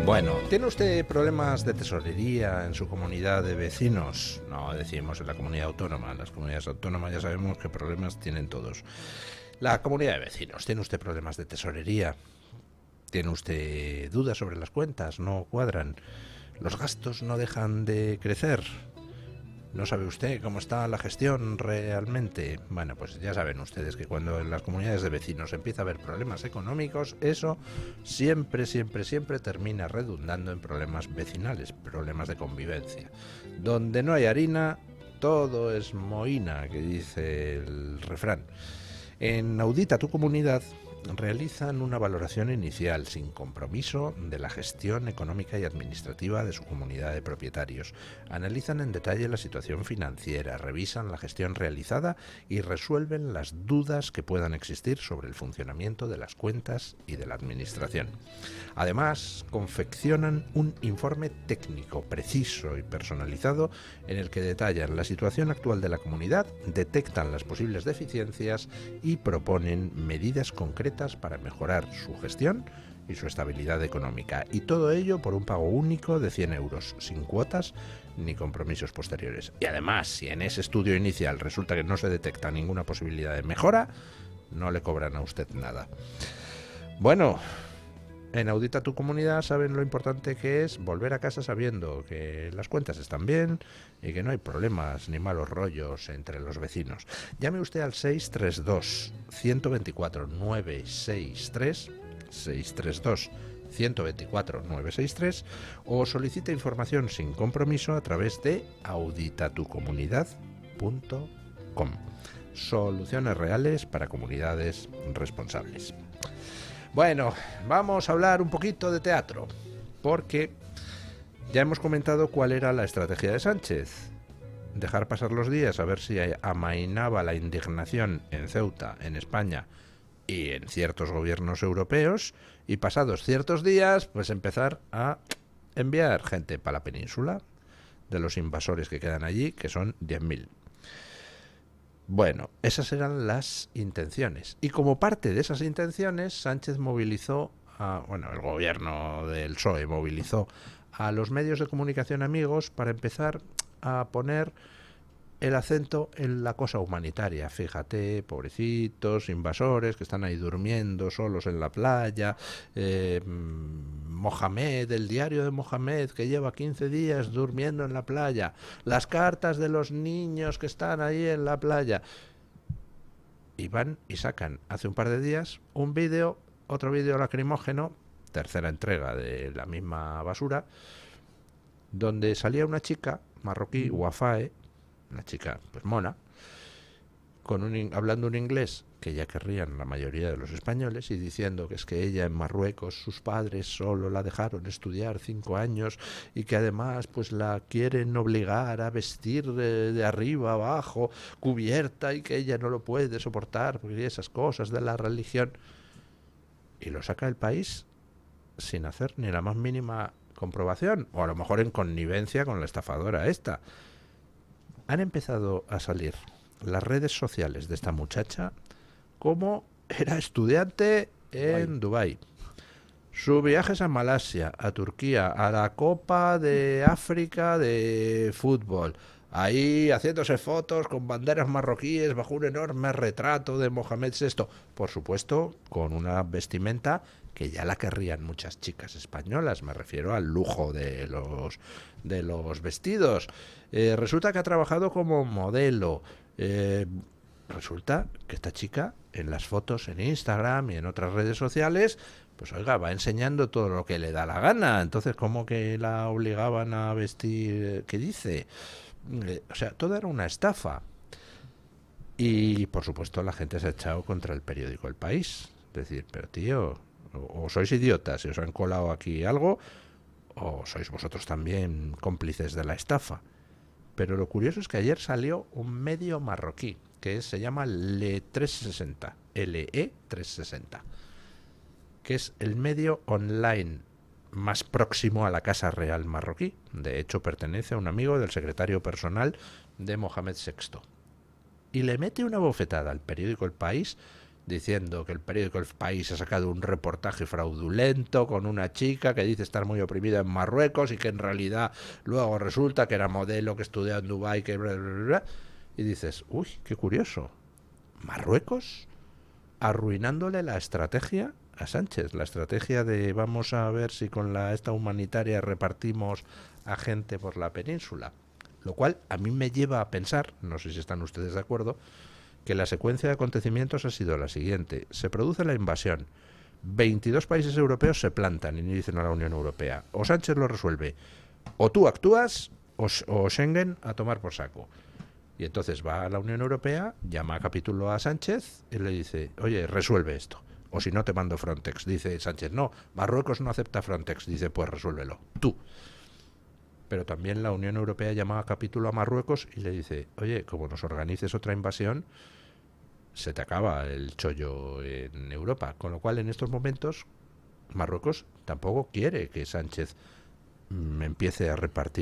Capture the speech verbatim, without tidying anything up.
Bueno, ¿tiene usted problemas de tesorería en su comunidad de vecinos? No decimos en la comunidad autónoma. En las comunidades autónomas ya sabemos qué problemas tienen todos. La comunidad de vecinos, ¿tiene usted problemas de tesorería? ¿Tiene usted dudas sobre las cuentas? ¿No cuadran? ¿Los gastos no dejan de crecer? ¿No sabe usted cómo está la gestión realmente? Bueno, pues ya saben ustedes que cuando en las comunidades de vecinos empieza a haber problemas económicos, eso siempre, siempre, siempre termina redundando en problemas vecinales, problemas de convivencia. Donde no hay harina, todo es mohina, que dice el refrán. En Audita tu Comunidad realizan una valoración inicial sin compromiso de la gestión económica y administrativa de su comunidad de propietarios. Analizan en detalle la situación financiera, revisan la gestión realizada y resuelven las dudas que puedan existir sobre el funcionamiento de las cuentas y de la administración. Además, confeccionan un informe técnico preciso y personalizado en el que detallan la situación actual de la comunidad, detectan las posibles deficiencias y proponen medidas concretas para mejorar su gestión y su estabilidad económica. Y todo ello por un pago único de cien euros, sin cuotas ni compromisos posteriores. Y además, si en ese estudio inicial resulta que no se detecta ninguna posibilidad de mejora, no le cobran a usted nada. Bueno, en Audita tu Comunidad saben lo importante que es volver a casa sabiendo que las cuentas están bien y que no hay problemas ni malos rollos entre los vecinos. Llame usted al seis tres dos, uno dos cuatro, nueve seis tres, seis tres dos, uno dos cuatro, nueve seis tres o solicite información sin compromiso a través de audita tu comunidad punto com. Soluciones reales para comunidades responsables. Bueno, vamos a hablar un poquito de teatro, porque ya hemos comentado cuál era la estrategia de Sánchez. Dejar pasar los días a ver si amainaba la indignación en Ceuta, en España y en ciertos gobiernos europeos, y pasados ciertos días, pues empezar a enviar gente para la península, de los invasores que quedan allí, que son diez mil. Bueno, esas eran las intenciones. Y como parte de esas intenciones, Sánchez movilizó, a, bueno, el gobierno del P S O E movilizó a los medios de comunicación amigos para empezar a poner el acento en la cosa humanitaria. Fíjate, pobrecitos, invasores que están ahí durmiendo solos en la playa. Eh, Mohamed, el diario de Mohamed, que lleva quince días durmiendo en la playa. Las cartas de los niños que están ahí en la playa. Y van y sacan hace un par de días un vídeo, otro vídeo lacrimógeno, tercera entrega de la misma basura, donde salía una chica marroquí, Wafae, una chica pues mona, con un, hablando un inglés que ya querrían la mayoría de los españoles, y diciendo que es que ella en Marruecos, sus padres solo la dejaron estudiar cinco años y que además pues la quieren obligar a vestir de, de arriba abajo, cubierta, y que ella no lo puede soportar porque esas cosas de la religión, y lo saca del país sin hacer ni la más mínima comprobación, o a lo mejor en connivencia con la estafadora esta. Han empezado a salir las redes sociales de esta muchacha como era estudiante en Dubái. Sus viajes a Malasia, a Turquía, a la Copa de África de fútbol, ahí haciéndose fotos con banderas marroquíes bajo un enorme retrato de Mohamed sexto, por supuesto con una vestimenta que ya la querrían muchas chicas españolas, me refiero al lujo de los de los vestidos. Eh, resulta que ha trabajado como modelo. Eh, resulta que esta chica en las fotos en Instagram y en otras redes sociales, pues oiga, va enseñando todo lo que le da la gana. Entonces, ¿cómo que la obligaban a vestir? ¿Qué dice? Eh, o sea, todo era una estafa. Y por supuesto la gente se ha echado contra el periódico El País. Es decir, pero tío, o, o sois idiotas y os han colado aquí algo, o sois vosotros también cómplices de la estafa. Pero lo curioso es que ayer salió un medio marroquí que se llama Le trescientos sesenta, L E trescientos sesenta, que es el medio online más próximo a la Casa Real marroquí. De hecho, pertenece a un amigo del secretario personal de Mohamed sexto. Y le mete una bofetada al periódico El País diciendo que el periódico El País ha sacado un reportaje fraudulento con una chica que dice estar muy oprimida en Marruecos y que en realidad luego resulta que era modelo, que estudió en Dubái, que bla, bla, bla, y dices, uy, qué curioso, Marruecos arruinándole la estrategia a Sánchez, la estrategia de vamos a ver si con la esta humanitaria repartimos a gente por la península, lo cual a mí me lleva a pensar, no sé si están ustedes de acuerdo, que la secuencia de acontecimientos ha sido la siguiente. Se produce la invasión, veintidós países europeos se plantan y dicen a la Unión Europea, o Sánchez lo resuelve, o tú actúas, o, o Schengen a tomar por saco. Y entonces va a la Unión Europea, llama a capítulo a Sánchez y le dice, oye, resuelve esto, o si no te mando Frontex. Dice Sánchez, no, Marruecos no acepta Frontex. Dice, pues resuélvelo, tú. Pero también la Unión Europea llama a capítulo a Marruecos y le dice, oye, como nos organices otra invasión, se te acaba el chollo en Europa. Con lo cual, en estos momentos, Marruecos tampoco quiere que Sánchez mm, empiece a repartir